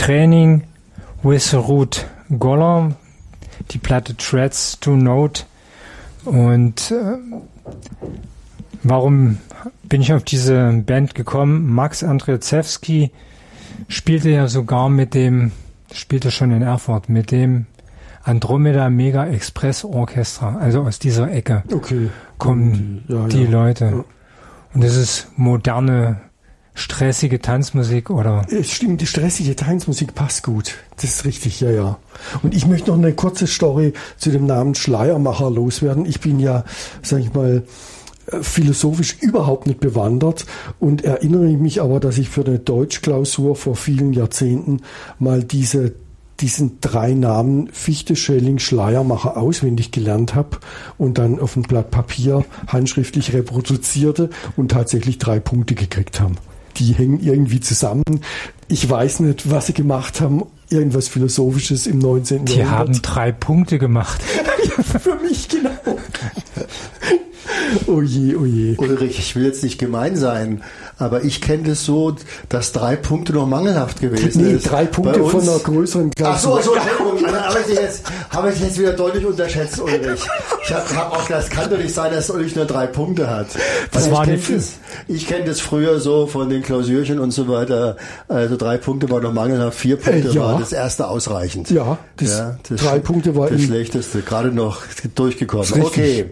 Training with Ruth Goller, die Platte Threads to Note. Und warum bin ich auf diese Band gekommen? Max Andrzejewski spielte schon in Erfurt mit dem Andromeda Mega Express Orchestra. Also aus dieser Ecke kommen die Leute. Ja. Und das ist moderne, stressige Tanzmusik, oder? Es stimmt, die stressige Tanzmusik passt gut. Das ist richtig, ja. Und ich möchte noch eine kurze Story zu dem Namen Schleiermacher loswerden. Ich bin ja, sag ich mal, philosophisch überhaupt nicht bewandert und erinnere mich aber, dass ich für eine Deutschklausur vor vielen Jahrzehnten mal diesen 3 Namen Fichte, Schelling, Schleiermacher auswendig gelernt habe und dann auf ein Blatt Papier handschriftlich reproduzierte und tatsächlich 3 Punkte gekriegt haben. Die hängen irgendwie zusammen. Ich weiß nicht, was sie gemacht haben. Irgendwas Philosophisches im 19. Die Jahrhundert. Die haben 3 Punkte gemacht. Ja, für mich genau. Oh je. Ulrich, ich will jetzt nicht gemein sein, aber ich kenne das so, dass 3 Punkte noch mangelhaft gewesen ist. 3 Punkte von einer größeren Klasse. Ach so, Entschuldigung, habe ich jetzt wieder deutlich unterschätzt, Ulrich. Ich hab auch, das kann doch nicht sein, dass Ulrich nur 3 Punkte hat. Ich kenne das früher so von den Klausurchen und so weiter. Also 3 Punkte war noch mangelhaft, 4 Punkte war das erste ausreichend. Ja, 3 Punkte war das Schlechteste, gerade noch durchgekommen. Okay.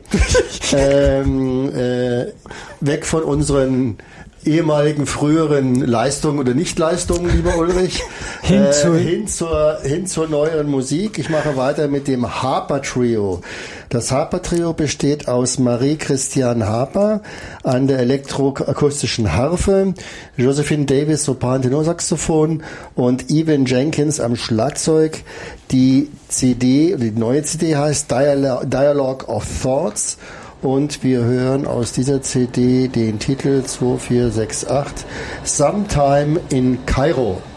Weg von unseren ehemaligen früheren Leistungen oder Nichtleistungen, lieber Ulrich, hin zur neueren Musik. Ich mache weiter mit dem Harper Trio. Das Harper Trio besteht aus Marie-Christiane Harper an der elektroakustischen Harfe, Josephine Davis Sopran Tenorsaxophon und Evan Jenkins am Schlagzeug. Die neue CD heißt Dialogue of Thoughts. Und wir hören aus dieser CD den Titel 2468 Sometime in Kairo.